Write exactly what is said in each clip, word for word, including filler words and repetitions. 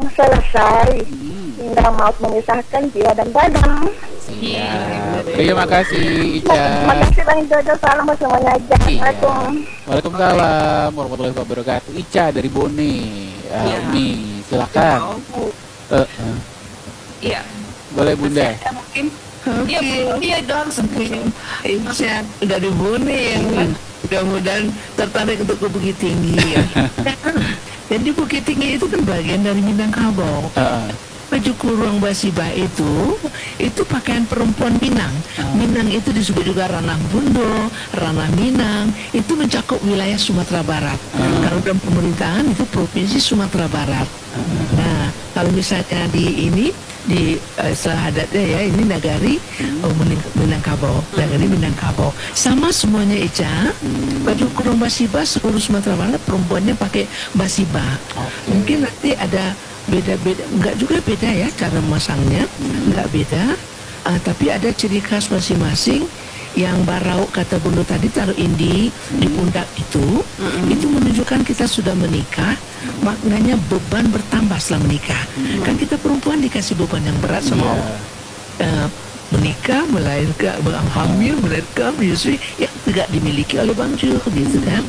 selesai Hmm. hingga maut memisahkan jiwa dan badan. Siap. Terima kasih Ica. Terima kasih Bang Jojo, salam buat semuanya aja. Iya. Assalamualaikum. Waalaikumsalam warahmatullahi wabarakatuh. Ica dari Bone. Uh, Iya. Umi, silakan. Mau, Bu. Uh, uh. Iya. Boleh Bunda. Saya mungkin Oke, Iya, Bu. Iya dong, sebelum ini saya dari Bone yang mudah-mudahan tertarik untuk ke Bukit Tinggi ya. Jadi Bukit Tinggi itu kan bagian dari Minangkabau. Uh, uh. Baju kurung Basiba itu itu pakaian perempuan Minang. Minang itu disebut juga Ranah Bundo, Ranah Minang. Itu mencakup wilayah Sumatera Barat. Kalau dalam pemerintahan itu provinsi Sumatera Barat. Nah, kalau misalnya di ini di uh, sahadatnya ya ini Nagari oh, Mining- Minangkabau, Nagari Minangkabau. Sama semuanya Ica. Baju kurung Basiba seluruh Sumatera Barat perempuannya pakai Basiba. Mungkin nanti ada beda-beda, enggak juga beda ya cara memasangnya, enggak beda, uh, tapi ada ciri khas masing-masing. Yang barau kata Bunda tadi taruh indi di pundak itu, itu menunjukkan kita sudah menikah. Maknanya beban bertambah setelah menikah. Kan kita perempuan dikasih beban yang berat sama Allah. Uh, menikah, melahirkan, hamil, melahirkan, menyusui yang tidak dimiliki oleh Bang Ju, gitu kan.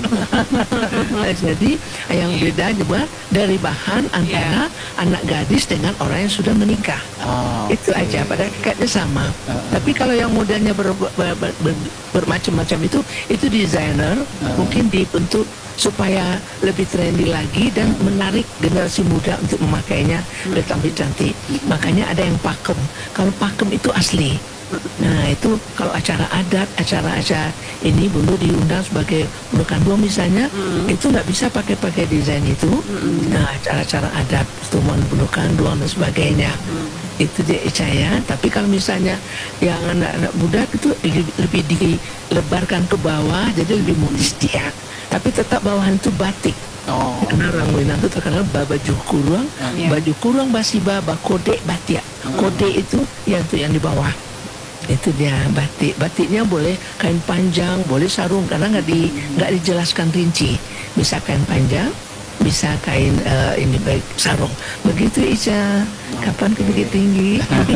Jadi yang beda juga dari bahan antara anak gadis dengan orang yang sudah menikah. Oh, Itu aja, pada hakikatnya sama. Tapi kalau yang modelnya ber, ber, ber, ber- bermacam-macam itu, itu desainer mungkin dibentuk supaya lebih trendy lagi dan menarik generasi muda untuk memakainya dan tampil cantik. Makanya ada yang pakem. Kalau pakem itu asli. Nah itu kalau acara adat, acara-acara ini Bunda diundang sebagai Bunda Kandung misalnya, itu nggak bisa pakai-pakai desain itu. Nah acara-acara adat, pertemuan Bunda Kandung dan sebagainya. Itu dia Icaya. Tapi kalau misalnya yang anak-anak muda itu lebih, lebih dilebarkan ke bawah, jadi lebih modis dia. Tapi tetap bawahan itu batik. oh. Karena orang Minang itu terkenal baju kurung, Iya. baju kurung Basiba, kode batik. Kode itu yang tuh yang di bawah. Itu dia batik. Batiknya boleh kain panjang, boleh sarung karena nggak di nggak dijelaskan rinci. Bisa kain panjang, bisa kain eh, ini baik sarung. Begitu Ica. Kapan ke Bukit Tinggi?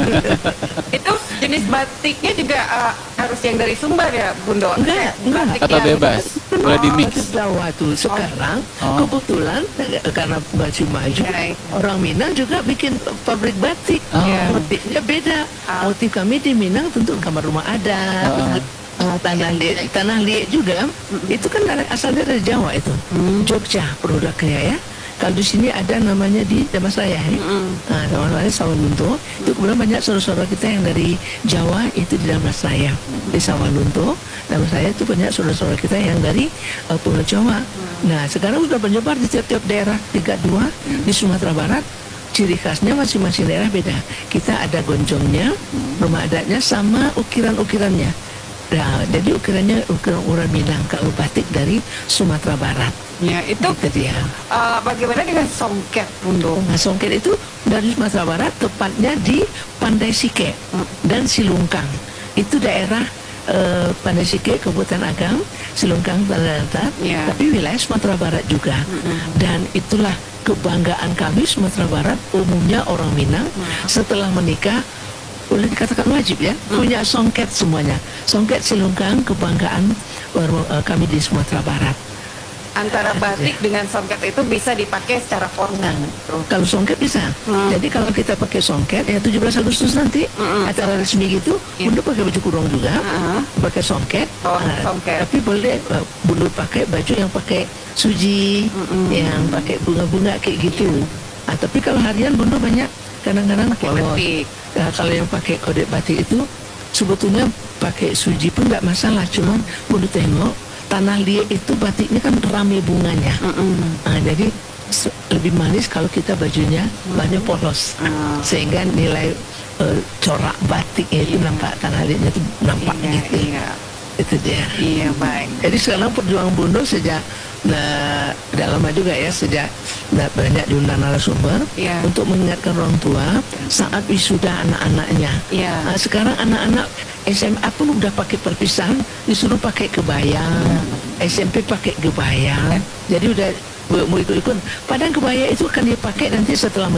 itu jenis batiknya juga uh, harus yang dari Sumbar ya, Bundo? Enggak, enggak. Batik Atau yang- bebas, boleh di mix. Itu Jawa tuh sekarang Oh. kebetulan eh, karena baju maju Baik. orang Minang juga bikin pabrik batik. Oh. Motifnya beda. Ah. Motif kami di Minang tentu kamar rumah adat. Oh. eh, tanah liat, tanah liat juga itu kan dari- asalnya dari Jawa itu, Jogja produknya ya. Kalau di sini ada namanya di Damasraya ya. Nah, Damasraya Sawalunto. Itu kemudian banyak saudara-saudara kita yang dari Jawa itu di Damasraya. Di Sawalunto, Damasraya itu banyak saudara-saudara kita yang dari uh, Pulau Jawa. Nah, sekarang sudah menyebar di tiap-tiap daerah, tiga dua di Sumatera Barat. Ciri khasnya masing-masing daerah beda. Kita ada gonjongnya, rumah adatnya sama ukiran-ukirannya. Nah, jadi ukirannya ukiran orang Minang, kalau batik dari Sumatera Barat. Ya, itu Itu dia. uh, bagaimana dengan songket, Bundo? Nah, Songket itu dari Sumatera Barat, tepatnya di Pandai Sike dan Silungkang. Itu daerah eh, Pandai Sike, Kabupaten Agam, Silungkang, Tanah Datar, Ya. tapi wilayah Sumatera Barat juga. Dan itulah kebanggaan kami Sumatera Barat, umumnya orang Minang setelah menikah boleh dikatakan wajib ya punya songket semuanya. Songket Silungkang kebanggaan eh, kami di Sumatera Barat. Antara batik dengan songket itu bisa dipakai secara formal. Kalau songket bisa. Jadi kalau kita pakai songket ya tujuh belas Agustus nanti acara resmi gitu, Bunda pakai baju kurung juga, pakai songket. Oh, Ah, songket. Tapi boleh uh, Bunda pakai baju yang pakai suji, yang pakai bunga-bunga kayak gitu. Ah, tapi kalau harian Bunda banyak kadang-kadang polos. batik. Nah, kalau yang pakai kode batik itu sebetulnya pakai suji pun nggak masalah, cuman Bunda tengok tanah liat itu batiknya kan rame bunganya. Nah, jadi se- lebih manis kalau kita bajunya banyak polos, sehingga nilai eh, corak batiknya itu nampak, tanah liatnya itu nampak Iya, gitu. iya. Itu dia. Iya, baik. Jadi sekarang perjuangan Bundo sejak nah, udah lama juga ya, sejak nah, banyak diundang narasumber Iya. untuk mengingatkan orang tua saat wisuda anak-anaknya. Iya. Nah, sekarang anak-anak S M A pun udah pakai perpisahan, disuruh pakai kebaya, S M P pakai kebaya. Jadi udah mau ikut-ikut. Padahal kebaya itu akan dipakai nanti setelah